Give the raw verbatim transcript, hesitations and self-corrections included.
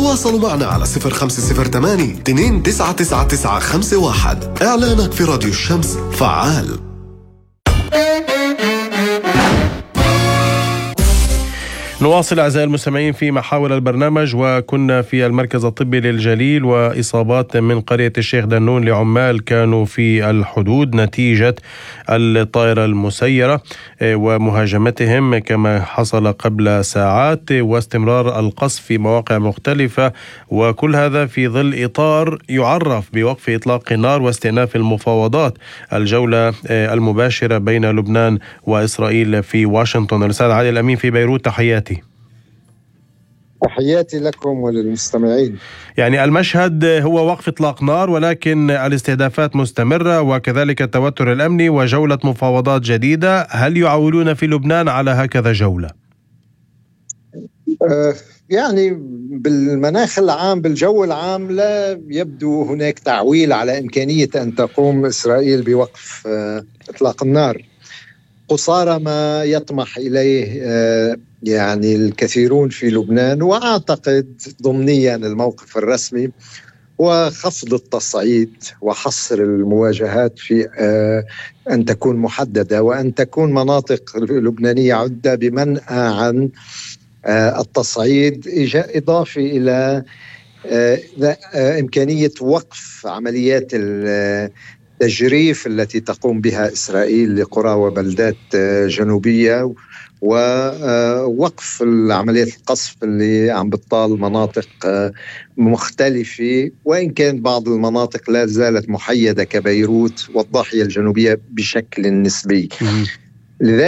تواصلوا معنا على صفر خمسة صفر ثمانية اثنين تسعة تسعة تسعة خمسة واحد. إعلانك في راديو الشمس فعال. نواصل أعزائي المستمعين في محاور البرنامج، وكنا في المركز الطبي للجليل وإصابات من قرية الشيخ دنون لعمال كانوا في الحدود نتيجة الطائرة المسيرة ومهاجمتهم كما حصل قبل ساعات، واستمرار القصف في مواقع مختلفة، وكل هذا في ظل إطار يعرف بوقف إطلاق النار واستئناف المفاوضات الجولة المباشرة بين لبنان وإسرائيل في واشنطن. الأستاذ علي الأمين في بيروت، تحياتي. تحياتي لكم وللمستمعين. يعني المشهد هو وقف إطلاق نار، ولكن الاستهدافات مستمرة وكذلك التوتر الأمني وجولة مفاوضات جديدة. هل يعولون في لبنان على هكذا جولة؟ أه يعني بالمناخ العام، بالجو العام، لا يبدو هناك تعويل على إمكانية أن تقوم إسرائيل بوقف أه إطلاق النار، قصارى ما يطمح إليه أه يعني الكثيرون في لبنان، وأعتقد ضمنيا الموقف الرسمي وخفض التصعيد وحصر المواجهات في أن تكون محددة، وأن تكون مناطق لبنانية عدة بمنأى عن التصعيد، إضافة إلى إمكانية وقف عمليات التجريف التي تقوم بها إسرائيل لقرى وبلدات جنوبية، ووقف عملية القصف اللي عم بتطال مناطق مختلفة، وإن كان بعض المناطق لا زالت محيدة كبيروت والضاحية الجنوبية بشكل نسبي.